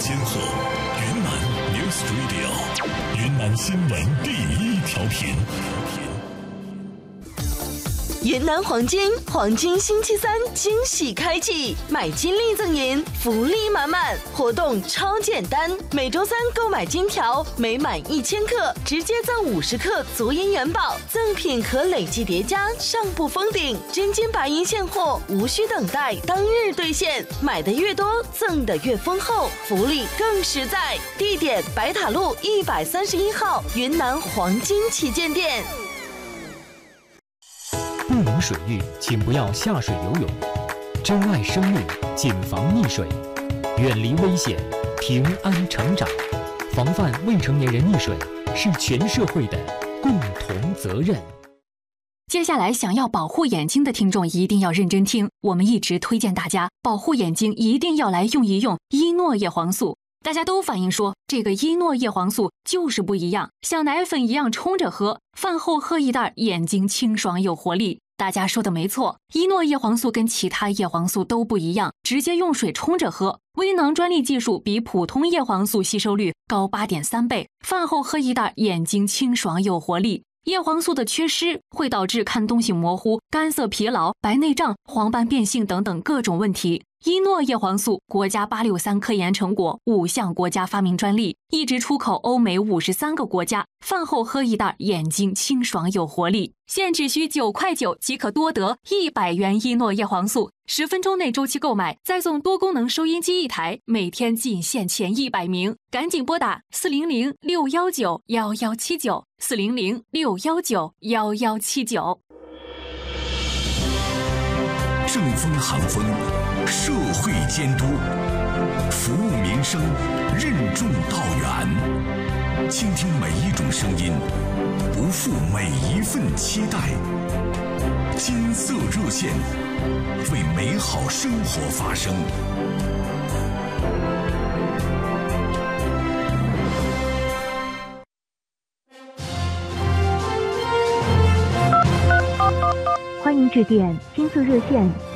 先河，云南 News Radio， 云南新闻第一调频。 云南黄金星期三惊喜开启，买金立赠银，福利满满，活动超简单，每周三购买金条，每满1000克直接赠50克足银元宝，赠品可累计叠加，上不封顶，真金白银现货，无需等待，当日兑现，买的越多，赠的越丰厚，福利更实在。地点：白塔路131号云南黄金旗舰店。 不懂水域，请不要下水游泳。珍爱生命，谨防溺水，远离危险，平安成长。防范未成年人溺水是全社会的共同责任。 接下来，想要保护眼睛的听众一定要认真听，我们一直推荐大家保护眼睛，一定要来用一用伊诺叶黄素。大家都反映说，这个伊诺叶黄素就是不一样，像奶粉一样冲着喝，饭后喝一袋，眼睛清爽有活力。大家说的没错，伊诺叶黄素跟其他叶黄素都不一样，直接用水冲着喝。微囊专利技术比普通叶黄素吸收率高8.3倍，饭后喝一袋，眼睛清爽有活力。叶黄素的缺失会导致看东西模糊、干涩疲劳、白内障、黄斑变性等等各种问题。伊诺叶黄素国家863科研成果，5项国家发明专利，一直出口欧美53个国家。饭后喝一袋，眼睛清爽有活力。现只需9.9块即可多得100元伊诺叶黄素，10分钟内周期购买，再送多功能收音机1台，每天仅限前100名，赶紧拨打400-619-1179，400-619-1179。 正风寒风，社会监督，服务民生，任重道远，倾听每一种声音，不负每一份期待。金色热线，为美好生活发声。 欢迎致电金色热线